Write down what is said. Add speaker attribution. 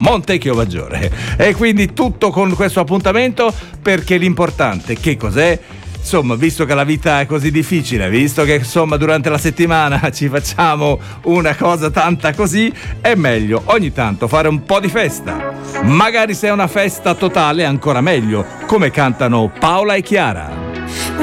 Speaker 1: Montecchio Maggiore. E quindi tutto con questo appuntamento, perché l'importante che cos'è? Insomma, visto che la vita è così difficile, visto che insomma durante la settimana ci facciamo una cosa tanta così, è meglio ogni tanto fare un po' di festa. Magari se è una festa totale ancora meglio, come cantano Paola e Chiara.